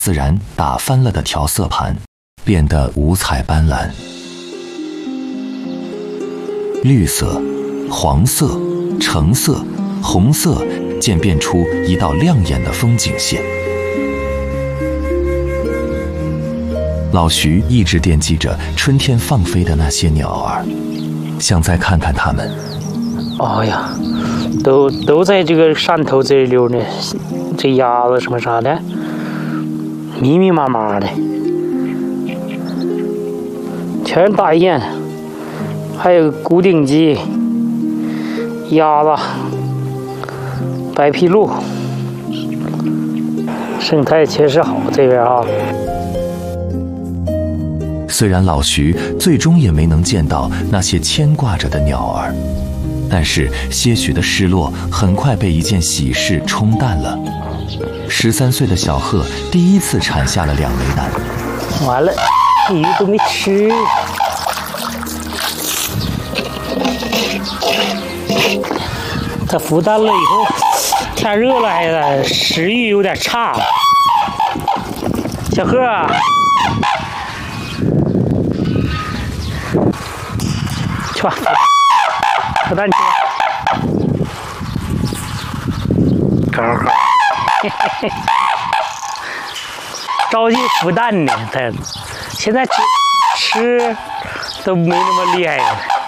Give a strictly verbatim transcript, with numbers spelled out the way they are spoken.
自然打翻了的调色盘，变得五彩斑斓。绿色、黄色、橙色、红色渐变出一道亮眼的风景线。老徐一直惦记着春天放飞的那些鸟儿，想再看看它们。 哎呀，都都在这个山头这里溜呢，这鸭子什么啥的，密密麻麻的，全大雁，还有古顶鸡、鸭子、白皮鹭，生态确实好这边啊。 虽然老徐最终也没能见到那些牵挂着的鸟儿，但是些许的失落很快被一件喜事冲淡了。十三岁的小贺第一次产下了两枚蛋。 完了，鱼都没吃。它孵蛋了以后，天热了还是食欲有点差。小贺。去吧，孵蛋去吧。高高，嘿嘿嘿，着急孵蛋呢，它现在吃吃都没那么厉害了。